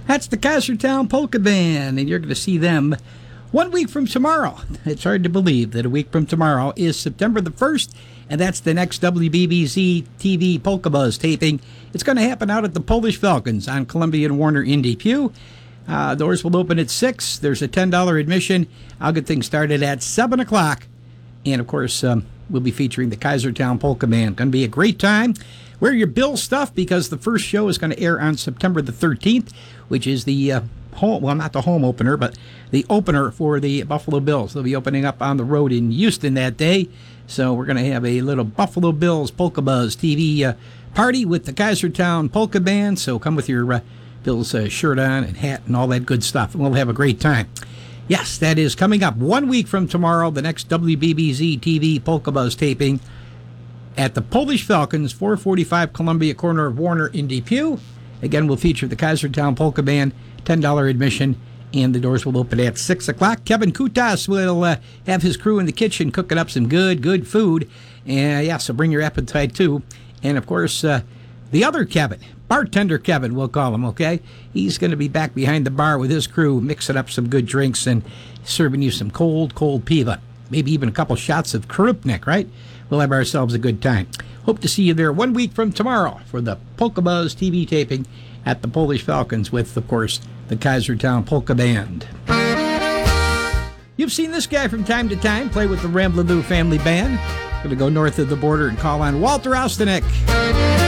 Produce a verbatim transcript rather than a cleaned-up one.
That's the Kaisertown Polka Band, and you're going to see them one week from tomorrow. It's hard to believe that a week from tomorrow is September the first, and that's the next W B B Z T V Polka Buzz taping. It's going to happen out at the Polish Falcons on Columbia and Warner in Depew. Uh, doors will open at six. There's a ten dollars admission. I'll get things started at seven o'clock. And, of course, um, we'll be featuring the Kaisertown Polka Band. Going to be a great time. Wear your Bill stuff because the first show is going to air on September the thirteenth, which is the, uh, home, well, not the home opener, but the opener for the Buffalo Bills. They'll be opening up on the road in Houston that day. So we're going to have a little Buffalo Bills Polka Buzz T V uh, party with the Kaisertown Polka Band. So come with your uh, Bills uh, shirt on and hat and all that good stuff, and we'll have a great time. Yes, that is coming up one week from tomorrow, the next W B B Z T V Polka Buzz taping at the Polish Falcons, four forty-five Columbia, corner of Warner in Depew. Again, we'll feature the Kaisertown Polka Band, ten dollars admission, and the doors will open at six o'clock. Kevin Kutas will uh, have his crew in the kitchen cooking up some good, good food. And, uh, yeah, so bring your appetite, too. And, of course, uh, the other Kevin, Bartender Kevin, we'll call him, okay? He's going to be back behind the bar with his crew, mixing up some good drinks and serving you some cold, cold piva. Maybe even a couple shots of Krupnik, right? We'll have ourselves a good time. Hope to see you there one week from tomorrow for the Polka Buzz T V taping at the Polish Falcons with, of course, the Kaisertown Polka Band. You've seen this guy from time to time play with the Ramblin' Lou Family Band. Going to go north of the border and call on Walter Ostanek.